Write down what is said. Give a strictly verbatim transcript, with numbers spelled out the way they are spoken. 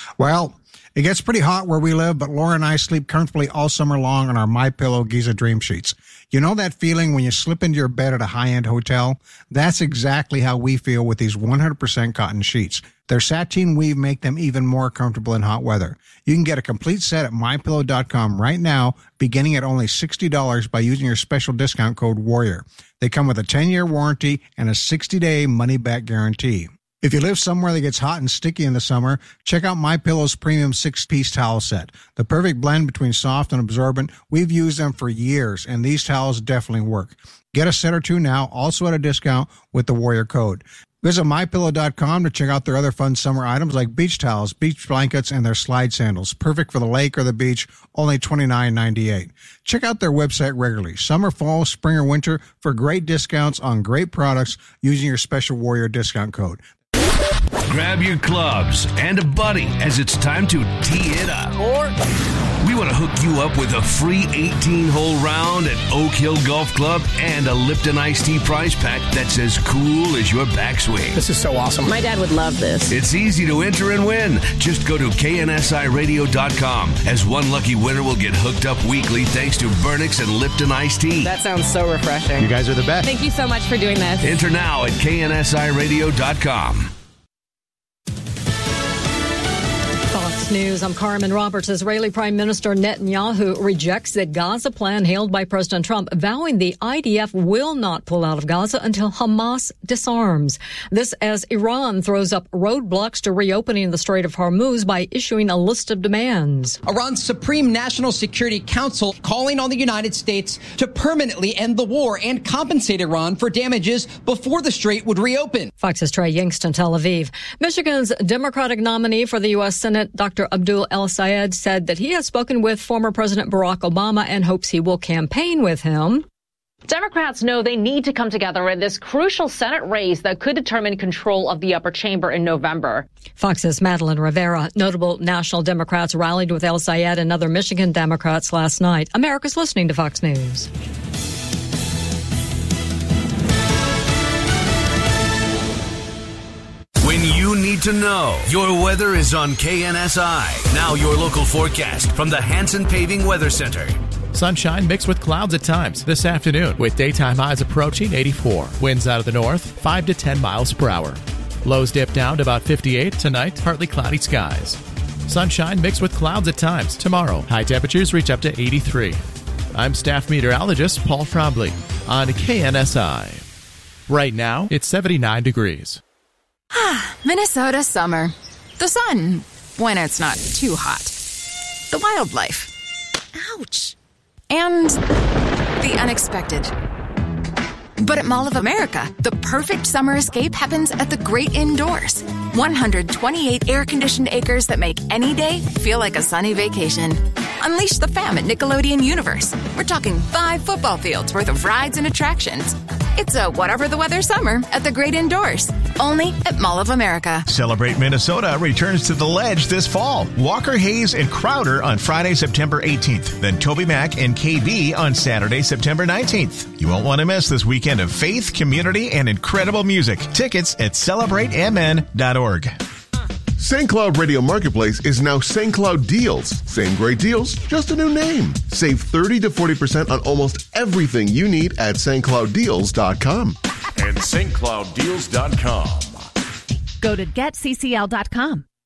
Well, it gets pretty hot where we live, but Laura and I sleep comfortably all summer long on our MyPillow Giza Dream Sheets. You know that feeling when you slip into your bed at a high-end hotel? That's exactly how we feel with these one hundred percent cotton sheets. Their sateen weave make them even more comfortable in hot weather. You can get a complete set at my pillow dot com right now, beginning at only sixty dollars by using your special discount code WARRIOR. They come with a ten-year warranty and a sixty-day money-back guarantee. If you live somewhere that gets hot and sticky in the summer, check out MyPillow's premium six-piece towel set. The perfect blend between soft and absorbent. We've used them for years, and these towels definitely work. Get a set or two now, also at a discount with the Warrior code. Visit my pillow dot com to check out their other fun summer items like beach towels, beach blankets, and their slide sandals. Perfect for the lake or the beach, only twenty-nine ninety-eight. Check out their website regularly, summer, fall, spring, or winter, for great discounts on great products using your special Warrior discount code. Grab your clubs and a buddy as it's time to tee it up. Or we want to hook you up with a free eighteen-hole round at Oak Hill Golf Club and a Lipton Iced Tea prize pack that's as cool as your backswing. This is so awesome. My dad would love this. It's easy to enter and win. Just go to K N S I radio dot com, as one lucky winner will get hooked up weekly thanks to Burnix and Lipton Iced Tea. That sounds so refreshing. You guys are the best. Thank you so much for doing this. Enter now at K N S I radio dot com. Fox News, I'm Carmen Roberts. Israeli Prime Minister Netanyahu rejects the Gaza plan hailed by President Trump, vowing the I D F will not pull out of Gaza until Hamas disarms. This as Iran throws up roadblocks to reopening the Strait of Hormuz by issuing a list of demands. Iran's Supreme National Security Council calling on the United States to permanently end the war and compensate Iran for damages before the strait would reopen. Fox's Trey Yingst, Tel Aviv. Michigan's Democratic nominee for the U S Senate, Doctor Abdul El-Sayed, said that he has spoken with former President Barack Obama and hopes he will campaign with him. Democrats know they need to come together in this crucial Senate race that could determine control of the upper chamber in November. Fox's Madeline Rivera. Notable national Democrats rallied with El-Sayed and other Michigan Democrats last night. America's listening to Fox News. When you need to know, your weather is on K N S I. Now your local forecast from the Hanson Paving Weather Center. Sunshine mixed with clouds at times this afternoon, with daytime highs approaching eighty-four. Winds out of the north, five to ten miles per hour. Lows dip down to about fifty-eight. Tonight, partly cloudy skies. Sunshine mixed with clouds at times. Tomorrow, high temperatures reach up to eighty-three. I'm staff meteorologist Paul Trombley on K N S I. Right now, it's seventy-nine degrees. Ah, Minnesota summer. The sun, when it's not too hot. The wildlife. Ouch. And the unexpected. But at Mall of America, the perfect summer escape happens at the great indoors. one hundred twenty-eight air-conditioned acres that make any day feel like a sunny vacation. Unleash the fam at Nickelodeon Universe. We're talking five football fields worth of rides and attractions. It's a whatever the weather summer at the great indoors. Only at Mall of America. Celebrate Minnesota returns to the Ledge this fall. Walker Hayes and Crowder on Friday, September eighteenth. Then Toby Mac and K B on Saturday, September nineteenth. You won't want to miss this weekend of faith, community, and incredible music. Tickets at celebrate m n dot org. Saint Cloud Radio Marketplace is now Saint Cloud Deals. Same great deals, just a new name. Save thirty to forty percent on almost everything you need at Saint Cloud Deals dot com. And Saint Cloud Deals dot com. Go to get c c l dot com.